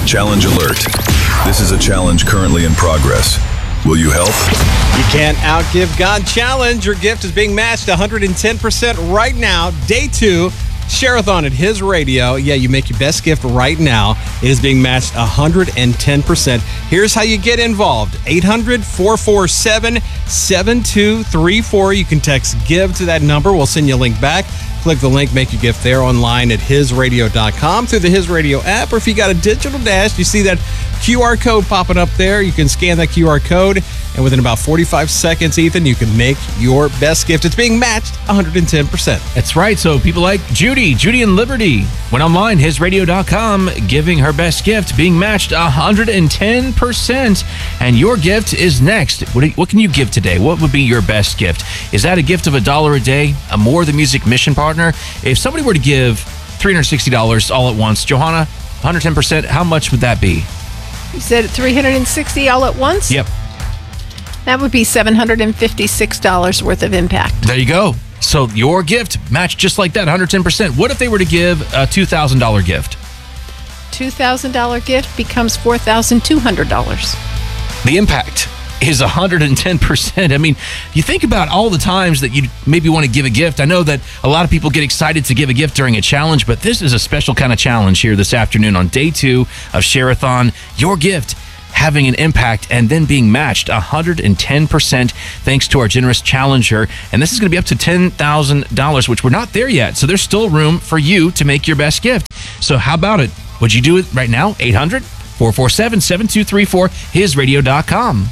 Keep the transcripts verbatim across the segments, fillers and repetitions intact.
Challenge alert. This is a challenge currently in progress. Will you help? You can't outgive God challenge. Your gift is being matched one hundred ten percent right now. Day two, Share-a-thon at His Radio. Yeah, you make your best gift right now. It is being matched one hundred ten percent. Here's how you get involved. eight hundred, four four seven, seven two three four. You can text GIVE to that number. We'll send you a link back. Click the link, make your gift there online at his radio dot com through the His Radio app. Or if you got a digital dash, you see that Q R code popping up there. You can scan that Q R code, and within about forty-five seconds, Ethan, you can make your best gift. It's being matched one hundred ten percent. That's right. So people like Judy, Judy and Liberty, went online, his radio dot com, giving her best gift, being matched one hundred ten percent. And your gift is next. What, do you, what can you give today? What would be your best gift? Is that a gift of a dollar a day? A More the Music mission partner? If somebody were to give three hundred sixty dollars all at once, Johanna, one hundred ten percent, how much would that be? You said three hundred sixty all at once? Yep. That would be seven hundred fifty-six dollars worth of impact. There you go. So your gift matched just like that, one hundred ten percent. What if they were to give a two thousand dollars gift? two thousand dollars gift becomes four thousand two hundred dollars. The impact is one hundred ten percent. I mean, you think about all the times that you maybe want to give a gift. I know that a lot of people get excited to give a gift during a challenge, but this is a special kind of challenge here this afternoon on day two of Share-a-thon. Your gift having an impact and then being matched one hundred ten percent thanks to our generous challenger. And this is going to be up to ten thousand dollars, which we're not there yet. So there's still room for you to make your best gift. So how about it? Would you do it right now? eight hundred, four four seven, seven two three four, his radio dot com.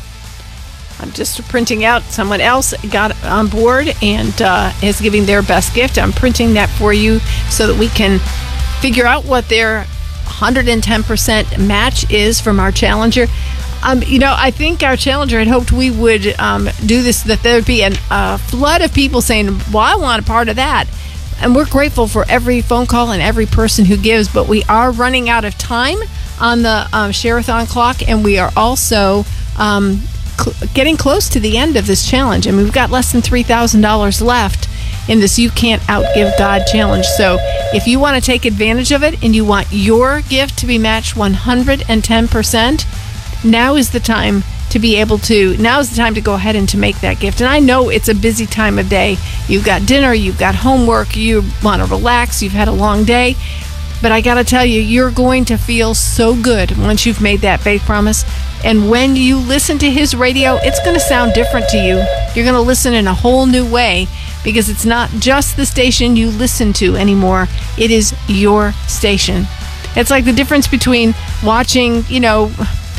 I'm just printing out. Someone else got on board and uh, is giving their best gift. I'm printing that for you so that we can figure out what their one hundred ten percent match is from our challenger. Um, you know, I think our challenger had hoped we would um, do this, that there would be a uh, flood of people saying, well, I want a part of that. And we're grateful for every phone call and every person who gives, but we are running out of time on the um, Share-a-thon clock, and we are also um, cl- getting close to the end of this challenge. I mean, we've got less than three thousand dollars left in this You Can't Outgive God challenge. So if you want to take advantage of it and you want your gift to be matched one hundred ten percent, now is the time to be able to, now is the time to go ahead and to make that gift. And I know it's a busy time of day. You've got dinner, you've got homework, you want to relax, you've had a long day. But I got to tell you, you're going to feel so good once you've made that faith promise. And when you listen to His Radio, it's going to sound different to you. You're going to listen in a whole new way because it's not just the station you listen to anymore. It is your station. It's like the difference between watching, you know,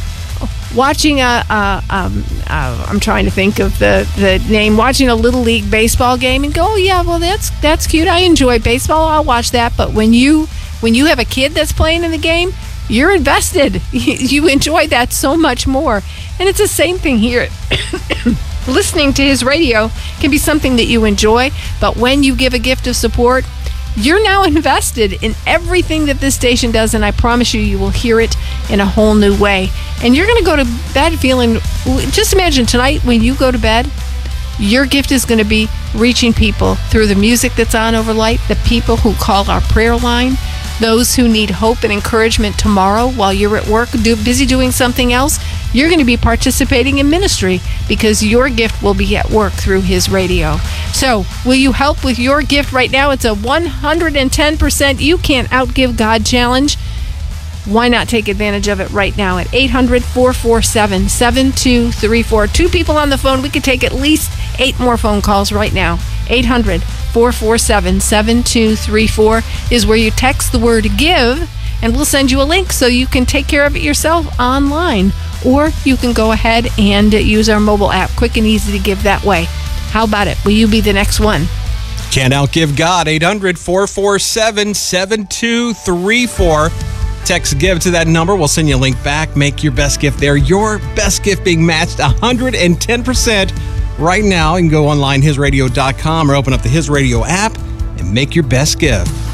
watching a, a um, uh, I'm trying to think of the, the name, watching a Little League baseball game and go, oh yeah, well that's that's cute. I enjoy baseball. I'll watch that. But when you when you have a kid that's playing in the game, you're invested. You enjoy that so much more. And it's the same thing here. Listening to His Radio can be something that you enjoy, but when you give a gift of support, you're now invested in everything that this station does, and I promise you, you will hear it in a whole new way. And you're going to go to bed feeling, just imagine tonight when you go to bed, your gift is going to be reaching people through the music that's on Overlight, the people who call our prayer line, those who need hope and encouragement tomorrow while you're at work, do, busy doing something else. You're going to be participating in ministry because your gift will be at work through His Radio. So, will you help with your gift right now? It's a one hundred ten percent You Can't Outgive God challenge. Why not take advantage of it right now at eight hundred, four four seven, seven two three four. Two people on the phone. We could take at least eight more phone calls right now. eight hundred, four four seven, seven two three four is where you text the word GIVE, and we'll send you a link so you can take care of it yourself online. Or you can go ahead and use our mobile app. Quick and easy to give that way. How about it? Will you be the next one? Can't outgive God. eight hundred, four four seven, seven two three four. Text GIVE to that number. We'll send you a link back. Make your best gift there. Your best gift being matched one hundred ten percent right now. You can go online, his radio dot com, or open up the His Radio app and make your best gift.